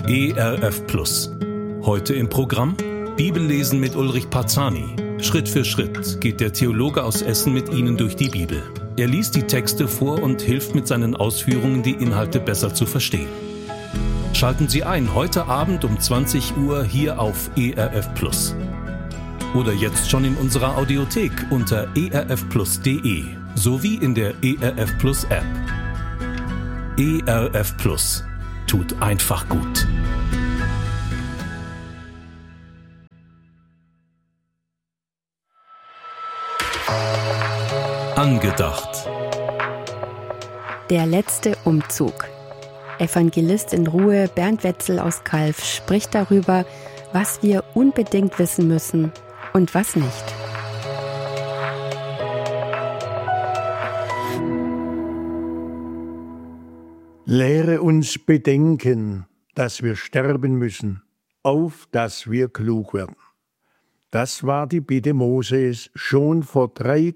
ERF Plus. Heute im Programm Bibellesen mit Ulrich Parzani. Schritt für Schritt geht der Theologe aus Essen mit Ihnen durch die Bibel. Er liest die Texte vor und hilft mit seinen Ausführungen, die Inhalte besser zu verstehen. Schalten Sie ein heute Abend um 20 Uhr hier auf ERF Plus. Oder jetzt schon in unserer Audiothek unter erfplus.de sowie in der ERF Plus App. ERF Plus tut einfach gut. Angedacht. Der letzte Umzug. Evangelist in Ruhe Bernd Wetzel aus Calw spricht darüber, was wir unbedingt wissen müssen und was nicht. Lehre uns bedenken, dass wir sterben müssen, auf dass wir klug werden. Das war die Bitte Moses schon vor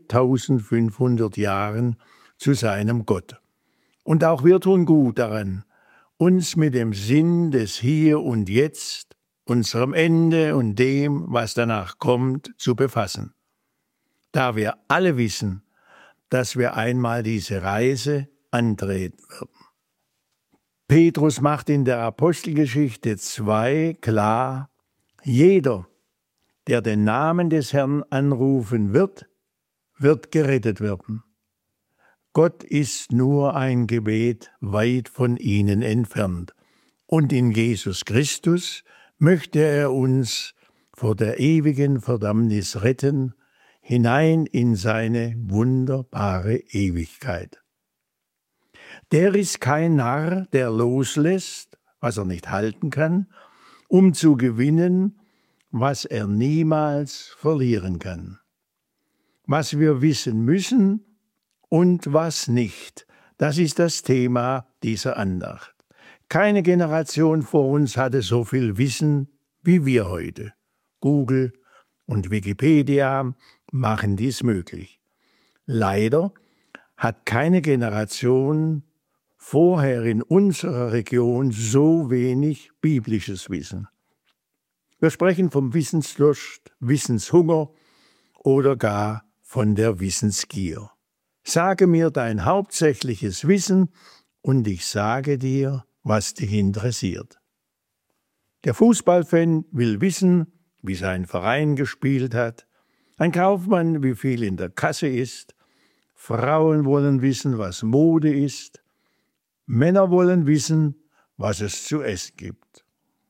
3500 Jahren zu seinem Gott. Und auch wir tun gut daran, uns mit dem Sinn des Hier und Jetzt, unserem Ende und dem, was danach kommt, zu befassen. Da wir alle wissen, dass wir einmal diese Reise antreten werden. Petrus macht in der Apostelgeschichte 2 klar, jeder, der den Namen des Herrn anrufen wird, wird gerettet werden. Gott ist nur ein Gebet weit von ihnen entfernt. Und in Jesus Christus möchte er uns vor der ewigen Verdammnis retten, hinein in seine wunderbare Ewigkeit. Der ist kein Narr, der loslässt, was er nicht halten kann, um zu gewinnen, was er niemals verlieren kann. Was wir wissen müssen und was nicht, das ist das Thema dieser Andacht. Keine Generation vor uns hatte so viel Wissen wie wir heute. Google und Wikipedia machen dies möglich. Leider hat keine Generation vorher in unserer Region so wenig biblisches Wissen. Wir sprechen vom Wissensdurst, Wissenshunger oder gar von der Wissensgier. Sage mir dein hauptsächliches Wissen und ich sage dir, was dich interessiert. Der Fußballfan will wissen, wie sein Verein gespielt hat. Ein Kaufmann, wie viel in der Kasse ist. Frauen wollen wissen, was Mode ist. Männer wollen wissen, was es zu essen gibt.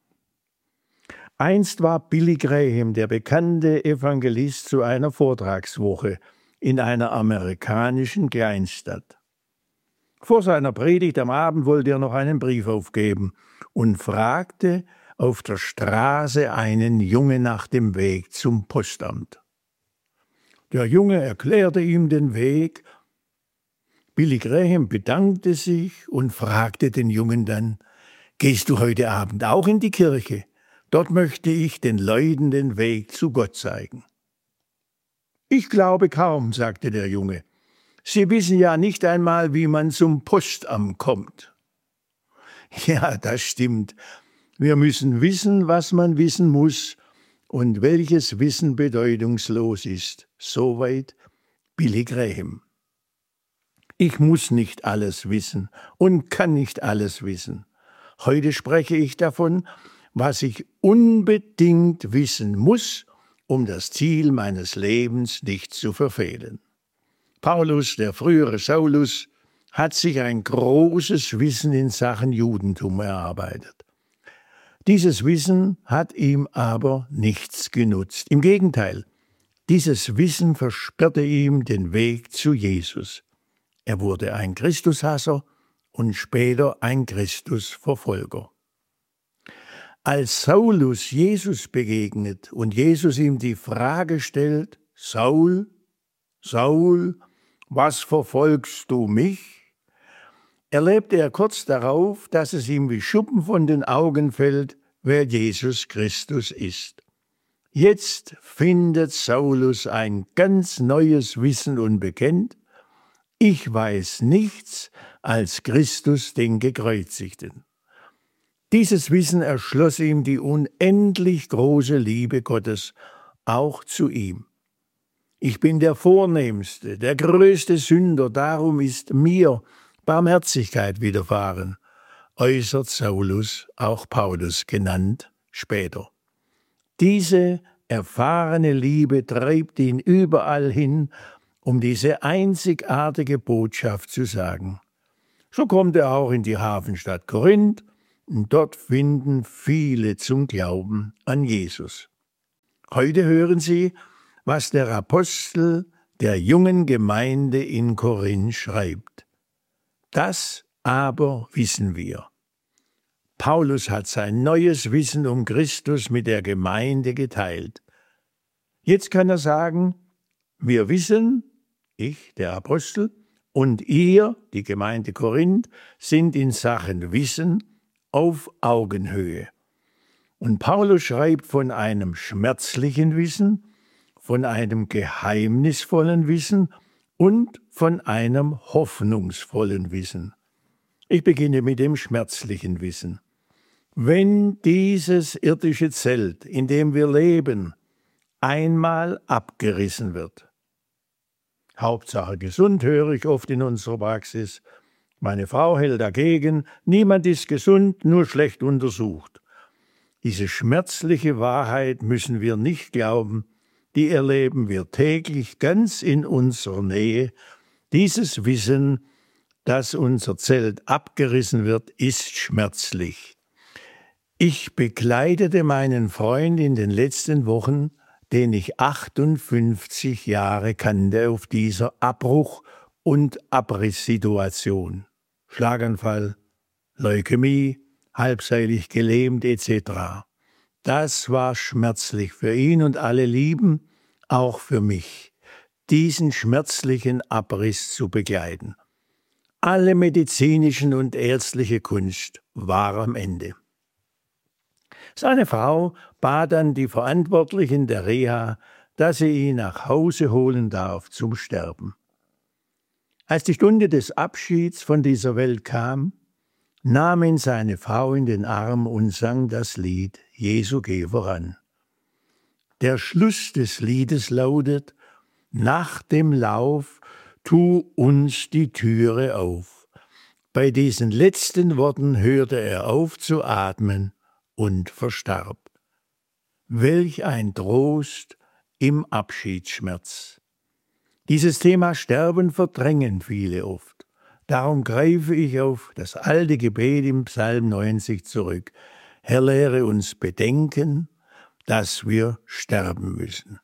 Einst war Billy Graham, der bekannte Evangelist, zu einer Vortragswoche in einer amerikanischen Kleinstadt. Vor seiner Predigt am Abend wollte er noch einen Brief aufgeben und fragte auf der Straße einen Jungen nach dem Weg zum Postamt. Der Junge erklärte ihm den Weg. Billy Graham bedankte sich und fragte den Jungen dann, »Gehst du heute Abend auch in die Kirche? Dort möchte ich den Leuten den Weg zu Gott zeigen.« »Ich glaube kaum«, sagte der Junge. »Sie wissen ja nicht einmal, wie man zum Postamt kommt.« »Ja, das stimmt. Wir müssen wissen, was man wissen muss und welches Wissen bedeutungslos ist.« Soweit Billy Graham. Ich muss nicht alles wissen und kann nicht alles wissen. Heute spreche ich davon, was ich unbedingt wissen muss, um das Ziel meines Lebens nicht zu verfehlen. Paulus, der frühere Saulus, hat sich ein großes Wissen in Sachen Judentum erarbeitet. Dieses Wissen hat ihm aber nichts genutzt. Im Gegenteil, dieses Wissen versperrte ihm den Weg zu Jesus. Er wurde ein Christushasser und später ein Christusverfolger. Als Saulus Jesus begegnet und Jesus ihm die Frage stellt, »Saul, Saul, was verfolgst du mich?«, erlebte er kurz darauf, dass es ihm wie Schuppen von den Augen fällt, wer Jesus Christus ist. Jetzt findet Saulus ein ganz neues Wissen und bekennt, ich weiß nichts als Christus den Gekreuzigten. Dieses Wissen erschloss ihm die unendlich große Liebe Gottes auch zu ihm. Ich bin der vornehmste, der größte Sünder, darum ist mir Barmherzigkeit widerfahren, äußert Saulus, auch Paulus genannt, später. Diese erfahrene Liebe treibt ihn überall hin, um diese einzigartige Botschaft zu sagen. So kommt er auch in die Hafenstadt Korinth, und dort finden viele zum Glauben an Jesus. Heute hören Sie, was der Apostel der jungen Gemeinde in Korinth schreibt. Das aber wissen wir. Paulus hat sein neues Wissen um Christus mit der Gemeinde geteilt. Jetzt kann er sagen, wir wissen, ich, der Apostel, und ihr, die Gemeinde Korinth, sind in Sachen Wissen auf Augenhöhe. Und Paulus schreibt von einem schmerzlichen Wissen, von einem geheimnisvollen Wissen und von einem hoffnungsvollen Wissen. Ich beginne mit dem schmerzlichen Wissen. Wenn dieses irdische Zelt, in dem wir leben, einmal abgerissen wird. Hauptsache gesund, höre ich oft in unserer Praxis. Meine Frau hält dagegen, niemand ist gesund, nur schlecht untersucht. Diese schmerzliche Wahrheit müssen wir nicht glauben, die erleben wir täglich ganz in unserer Nähe. Dieses Wissen, dass unser Zelt abgerissen wird, ist schmerzlich. Ich begleitete meinen Freund in den letzten Wochen, den ich 58 Jahre kannte, auf dieser Abbruch- und Abrisssituation. Schlaganfall, Leukämie, halbseitig gelähmt etc. Das war schmerzlich für ihn und alle Lieben, auch für mich, diesen schmerzlichen Abriss zu begleiten. Alle medizinischen und ärztliche Kunst war am Ende. Seine Frau bat dann die Verantwortlichen der Reha, dass sie ihn nach Hause holen darf zum Sterben. Als die Stunde des Abschieds von dieser Welt kam, nahm ihn seine Frau in den Arm und sang das Lied »Jesu, geh voran«. Der Schluss des Liedes lautet: »Nach dem Lauf tu uns die Türe auf.« Bei diesen letzten Worten hörte er auf zu atmen und verstarb. Welch ein Trost im Abschiedsschmerz. Dieses Thema Sterben verdrängen viele oft. Darum greife ich auf das alte Gebet im Psalm 90 zurück. Herr, lehre uns bedenken, dass wir sterben müssen.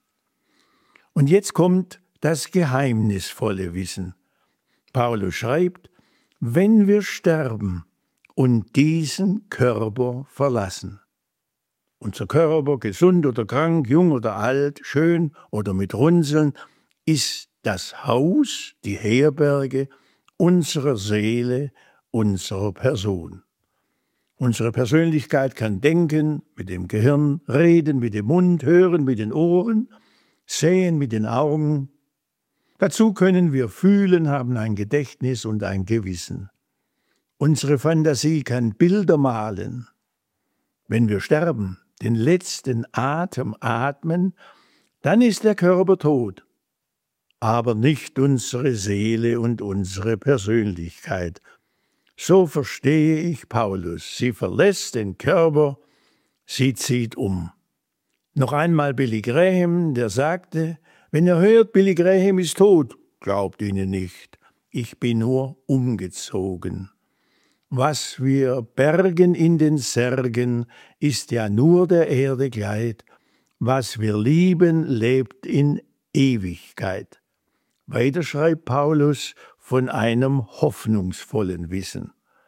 Und jetzt kommt das geheimnisvolle Wissen. Paulus schreibt, wenn wir sterben und diesen Körper verlassen. Unser Körper, gesund oder krank, jung oder alt, schön oder mit Runzeln, ist das Haus, die Herberge unserer Seele, unserer Person. Unsere Persönlichkeit kann denken mit dem Gehirn, reden mit dem Mund, hören mit den Ohren, sehen mit den Augen. Dazu können wir fühlen, haben ein Gedächtnis und ein Gewissen. Unsere Fantasie kann Bilder malen. Wenn wir sterben, den letzten Atem atmen, dann ist der Körper tot, aber nicht unsere Seele und unsere Persönlichkeit. So verstehe ich Paulus. Sie verlässt den Körper, sie zieht um. Noch einmal Billy Graham, der sagte, wenn ihr hört, Billy Graham ist tot, glaubt ihnen nicht, ich bin nur umgezogen. Was wir bergen in den Särgen, ist ja nur der Erde Kleid. Was wir lieben, lebt in Ewigkeit. Weiter schreibt Paulus von einem hoffnungsvollen Wissen.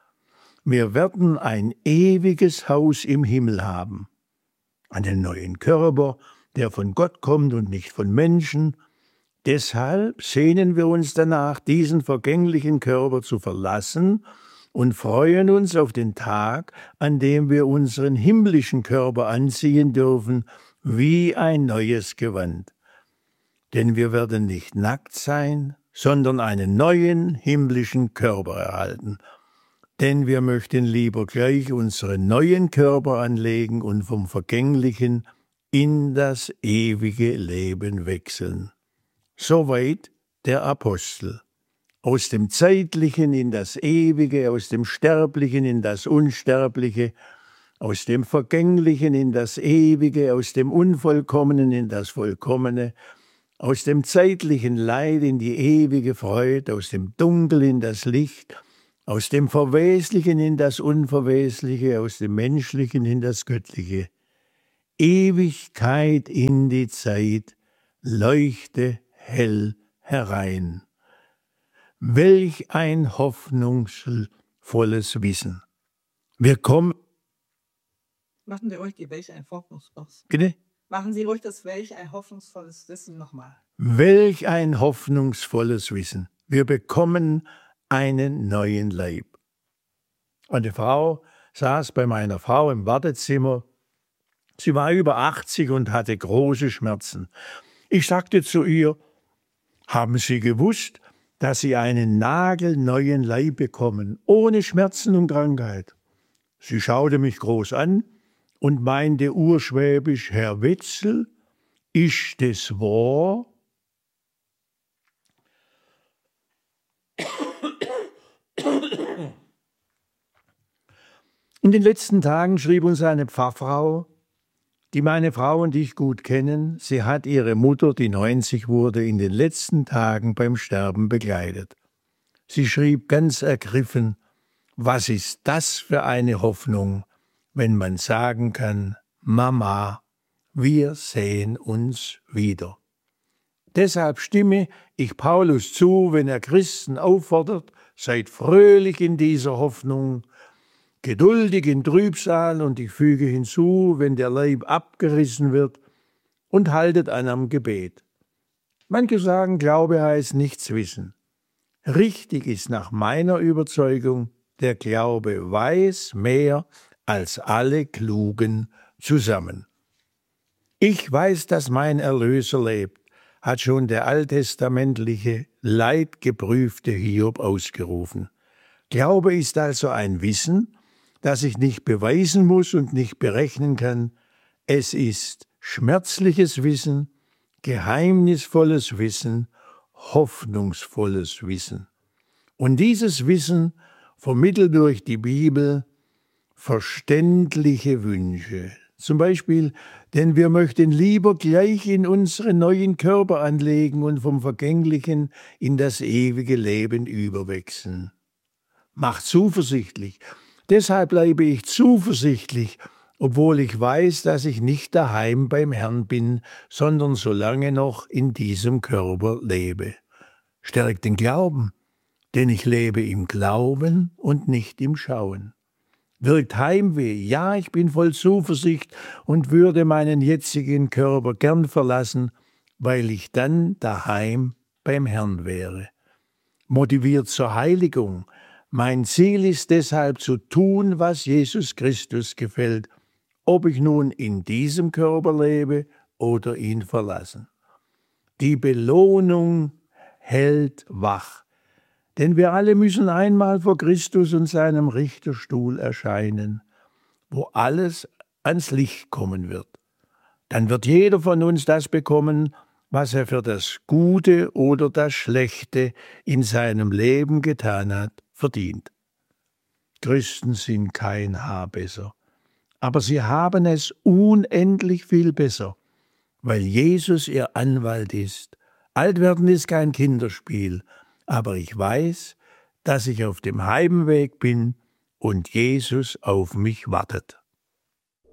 Wir werden ein ewiges Haus im Himmel haben. Einen neuen Körper, der von Gott kommt und nicht von Menschen. Deshalb sehnen wir uns danach, diesen vergänglichen Körper zu verlassen und freuen uns auf den Tag, an dem wir unseren himmlischen Körper anziehen dürfen, wie ein neues Gewand. Denn wir werden nicht nackt sein, sondern einen neuen himmlischen Körper erhalten. denn wir möchten lieber gleich unseren neuen Körper anlegen und vom Vergänglichen in das ewige Leben wechseln. Soweit der Apostel. Aus dem Zeitlichen in das Ewige, aus dem Sterblichen in das Unsterbliche, aus dem Vergänglichen in das Ewige, aus dem Unvollkommenen in das Vollkommene, aus dem zeitlichen Leid in die ewige Freude, aus dem Dunkel in das Licht, aus dem Verweslichen in das Unverwesliche, aus dem Menschlichen in das Göttliche. Ewigkeit in die Zeit, leuchte hell herein. Welch ein hoffnungsvolles Wissen. Wir kommen. Machen Sie ruhig die Welch ein hoffnungsvolles. Bitte? Machen Sie ruhig das Welch ein hoffnungsvolles Wissen nochmal. Welch ein hoffnungsvolles Wissen. Wir bekommen einen neuen Leib. Eine Frau saß bei meiner Frau im Wartezimmer. Sie war über 80 und hatte große Schmerzen. Ich sagte zu ihr, haben Sie gewusst, dass Sie einen nagelneuen Leib bekommen, ohne Schmerzen und Krankheit? Sie schaute mich groß an und meinte urschwäbisch, Herr Wetzel, ist das wahr? In den letzten Tagen schrieb uns eine Pfarrfrau, die meine Frau und ich gut kennen. Sie hat ihre Mutter, die 90 wurde, in den letzten Tagen beim Sterben begleitet. Sie schrieb ganz ergriffen, was ist das für eine Hoffnung, wenn man sagen kann, Mama, wir sehen uns wieder. Deshalb stimme ich Paulus zu, wenn er Christen auffordert, seid fröhlich in dieser Hoffnung, geduldig in Trübsal, und ich füge hinzu, wenn der Leib abgerissen wird, und haltet an am Gebet. Manche sagen, Glaube heißt nichts wissen. Richtig ist nach meiner Überzeugung, der Glaube weiß mehr als alle Klugen zusammen. Ich weiß, dass mein Erlöser lebt, hat schon der alttestamentliche, leidgeprüfte Hiob ausgerufen. Glaube ist also ein Wissen, das ich nicht beweisen muss und nicht berechnen kann. Es ist schmerzliches Wissen, geheimnisvolles Wissen, hoffnungsvolles Wissen. Und dieses Wissen vermittelt durch die Bibel verständliche Wünsche. Zum Beispiel, denn wir möchten lieber gleich in unseren neuen Körper anlegen und vom Vergänglichen in das ewige Leben überwechseln. Macht zuversichtlich. Deshalb bleibe ich zuversichtlich, obwohl ich weiß, dass ich nicht daheim beim Herrn bin, sondern so lange noch in diesem Körper lebe. Stärkt den Glauben, denn ich lebe im Glauben und nicht im Schauen. Wirkt Heimweh, ja, ich bin voll Zuversicht und würde meinen jetzigen Körper gern verlassen, weil ich dann daheim beim Herrn wäre. Motiviert zur Heiligung. Mein Ziel ist deshalb zu tun, was Jesus Christus gefällt, ob ich nun in diesem Körper lebe oder ihn verlassen. Die Belohnung hält wach, denn wir alle müssen einmal vor Christus und seinem Richterstuhl erscheinen, wo alles ans Licht kommen wird. Dann wird jeder von uns das bekommen, was er für das Gute oder das Schlechte in seinem Leben getan hat, verdient. Christen sind kein Haar besser, aber sie haben es unendlich viel besser, weil Jesus ihr Anwalt ist. Altwerden ist kein Kinderspiel, aber ich weiß, dass ich auf dem Heimweg bin und Jesus auf mich wartet.